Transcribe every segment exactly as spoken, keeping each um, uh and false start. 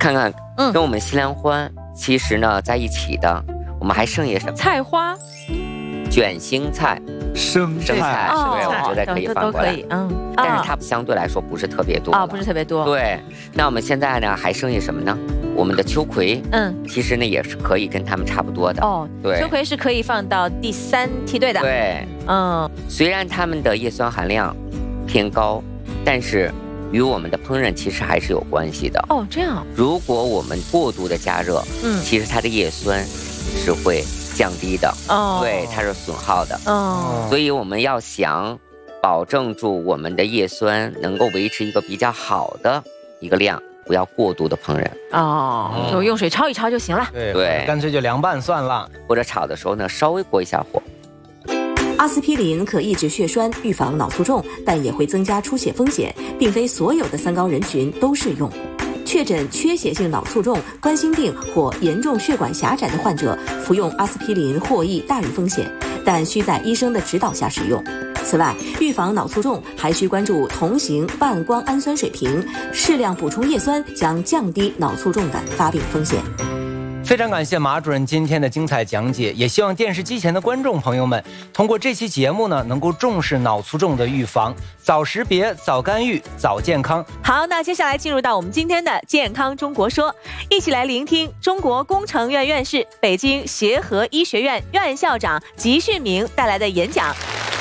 看看跟我们西兰花其实呢在一起的，我们还剩下什么？ 菜花、 卷心菜、 生生菜， 哦对，我觉得可以放过来。 嗯， 但是它相对来说不是特别多啊，不是特别多。 对，那我们现在呢还剩下什么呢？我们的秋葵， 嗯， 其实呢也是可以跟它们差不多的。 哦， 对， 秋葵是可以放到第三梯队的。 对， 嗯， 虽然它们的叶酸含量偏高，但是与我们的烹饪其实还是有关系的。 哦，这样。 如果我们过度的加热， 嗯， 其实它的叶酸是会降低的。 哦， 对，它是损耗的。 哦， 所以我们要想保证住我们的叶酸能够维持一个比较好的一个量，不要过度的烹饪。 哦，就用水焯一焯就行了。 对对， 干脆就凉拌算了。 或者炒的时候呢，稍微过一下火。 阿司匹林可抑制血栓，预防脑卒中，但也会增加出血风险，并非所有的三高人群都适用。确诊缺血性脑卒中、冠心病或严重血管狭窄的患者，服用阿司匹林获益大于风险，但需在医生的指导下使用。此外，预防脑卒中还需关注同型半胱氨酸水平，适量补充叶酸将降低脑卒中的发病风险。 非常感谢马主任今天的精彩讲解，也希望电视机前的观众朋友们通过这期节目呢，能够重视脑卒中的预防，早识别、早干预、早健康。 好，那接下来进入到我们今天的健康中国说，一起来聆听中国工程院院士、北京协和医学院院校长吉训明带来的演讲。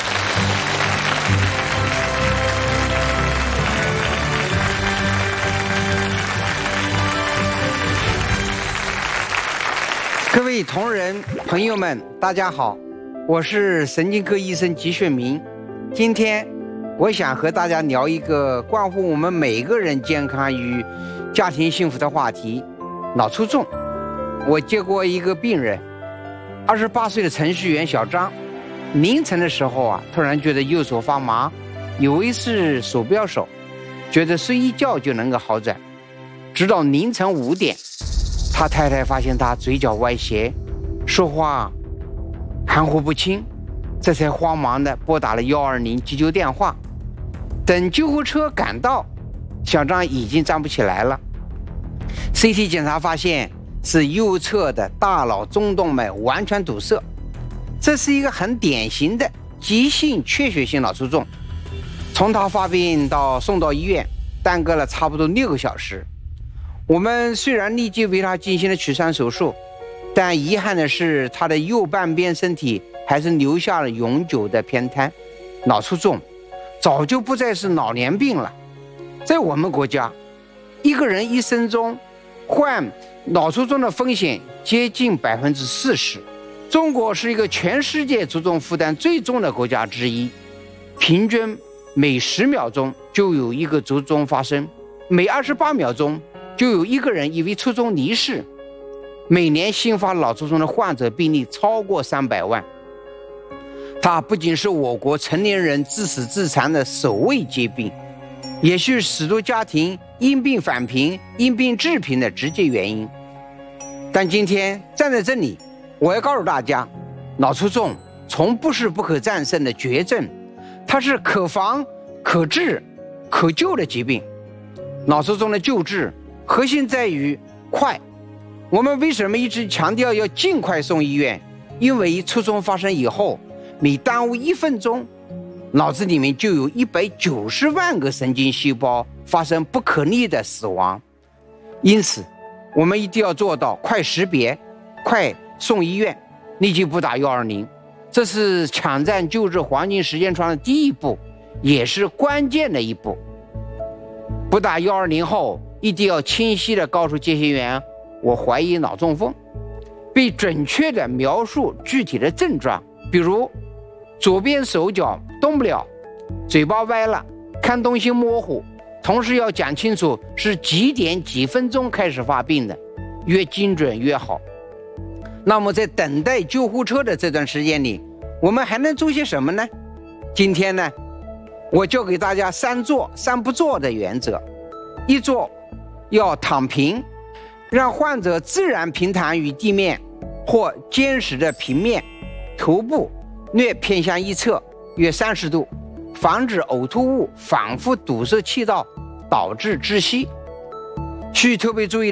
各位同仁朋友们，大家好，我是神经科医生吉训明。今天我想和大家聊一个关乎我们每个人健康与家庭幸福的话题——脑卒中。我接过一个病人，二十八岁的程序员小张，凌晨的时候啊，突然觉得右手发麻，以为是手表手，觉得睡一觉就能够好转，直到凌晨五点。他太太发现他嘴角歪斜，说话含糊不清，这才慌忙地拨打了一二零急救电话。等救护车赶到，小张已经站不起来了。C T 检查发现是右侧的大脑中动脉完全堵塞，这是一个很典型的急性缺血性脑卒中。从他发病到送到医院，耽搁了差不多六个小时。我们虽然立即为他进行了取栓手术，但遗憾的是，他的右半边身体还是留下了永久的偏瘫。脑卒中早就不再是老年病了，在我们国家，一个人一生中患脑卒中的风险接近百分之四十。中国是一个全世界卒中负担最重的国家之一，平均每十秒钟就有一个卒中发生，每二十八秒钟就有一个人因为卒中离世，每年新发脑卒中的患者病例超过三百万。它不仅是我国成年人致死致残的首位疾病，也是许多家庭因病返贫、因病致贫的直接原因。但今天站在这里，我要告诉大家，脑卒中从不是不可战胜的绝症，它是可防、可治、可救的疾病。脑卒中的救治核心在于快。我们为什么一直强调要尽快送医院？因为卒中发生以后，每耽误一分钟，脑子里面就有一百九十万个神经细胞发生不可逆的死亡。因此，我们一定要做到快识别、快送医院，立即拨打一二零。这是抢占救治黄金时间窗的第一步，也是关键的一步。拨打一二零后，一定要清晰地告诉接线员，我怀疑脑中风，并准确地描述具体的症状，比如左边手脚动不了，嘴巴歪了，看东西模糊，同时要讲清楚是几点几分钟开始发病的，越精准越好。那么在等待救护车的这段时间里，我们还能做些什么呢？今天呢，我教给大家三坐三不坐的原则。一坐要躺平，让患者自然平躺于地面或坚实的平面，头部略偏向一侧约三十度，防止呕吐物反复堵塞气道导致窒息。需特别注意的